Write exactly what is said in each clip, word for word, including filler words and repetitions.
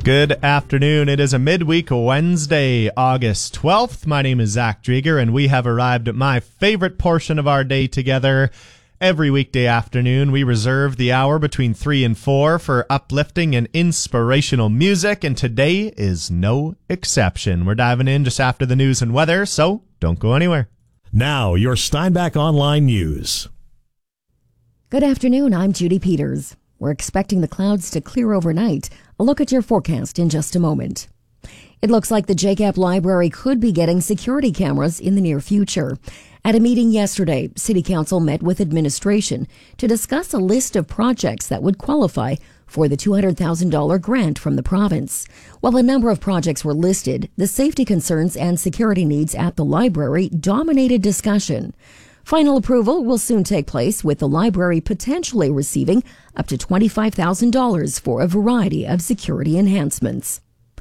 Good afternoon. It is a midweek Wednesday, August twelfth. My name is Zach Drieger, and we have arrived at my favorite portion of our day together. Every weekday afternoon, we reserve the hour between three and four for uplifting and inspirational music, and today is no exception. We're diving in just after the news and weather, so don't go anywhere. Now, your Steinbach Online News. Good afternoon. I'm Judy Peters. We're expecting the clouds to clear overnight. A look at your forecast in just a moment. It looks like the J CAP Library could be getting security cameras in the near future. At a meeting yesterday, City Council met with administration to discuss a list of projects that would qualify for the two hundred thousand dollars grant from the province. While a number of projects were listed, the safety concerns and security needs at the library dominated discussion. Final approval will soon take place, with the library potentially receiving up to twenty-five thousand dollars for a variety of security enhancements.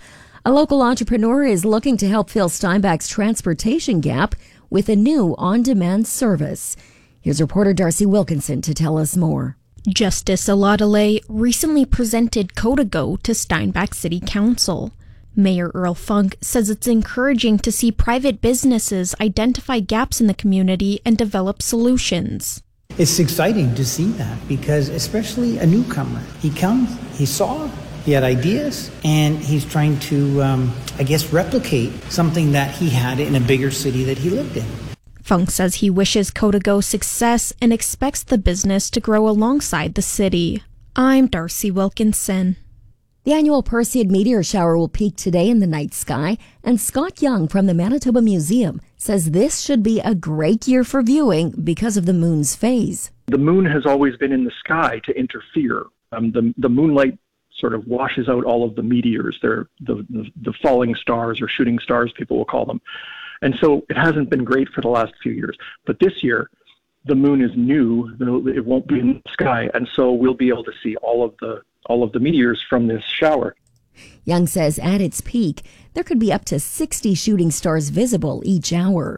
A local entrepreneur is looking to help fill Steinbach's transportation gap with a new on-demand service. Here's reporter Darcy Wilkinson to tell us more. Justice Aladale recently presented Codago to Steinbach City Council. Mayor Earl Funk says it's encouraging to see private businesses identify gaps in the community and develop solutions. It's exciting to see that, because especially a newcomer, he comes, he saw, he had ideas, and he's trying to, um, I guess, replicate something that he had in a bigger city that he lived in. Funk says he wishes Codago success and expects the business to grow alongside the city. I'm Darcy Wilkinson. The annual Perseid meteor shower will peak today in the night sky, and Scott Young from the Manitoba Museum says this should be a great year for viewing because of the moon's phase. The moon has always been in the sky to interfere. Um, the, the moonlight sort of washes out all of the meteors. They're the, the, the falling stars, or shooting stars, people will call them. And so it hasn't been great for the last few years. But this year, the moon is new. It won't be in the sky, and so we'll be able to see all of the all of the meteors from this shower. Young says at its peak, there could be up to sixty shooting stars visible each hour.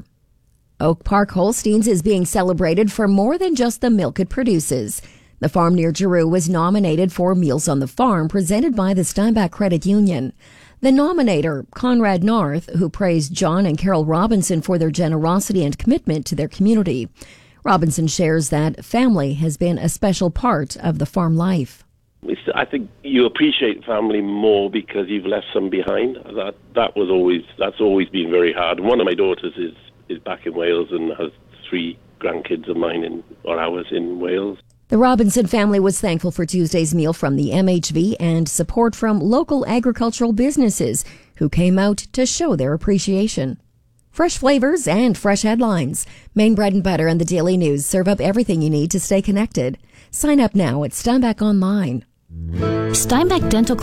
Oak Park Holsteins is being celebrated for more than just the milk it produces. The farm near Giroux was nominated for Meals on the Farm, presented by the Steinbach Credit Union. The nominator, Conrad North, who praised John and Carol Robinson for their generosity and commitment to their community. Robinson shares that family has been a special part of the farm life. I think you appreciate family more because you've left some behind. That that was always that's always been very hard. One of my daughters is, is back in Wales and has three grandkids of mine in or ours in Wales. The Robinson family was thankful for Tuesday's meal from the M H V and support from local agricultural businesses who came out to show their appreciation. Fresh flavors and fresh headlines. Maine Bread and Butter and the Daily News serve up everything you need to stay connected. Sign up now at Steinbach Online. Steinbach Dental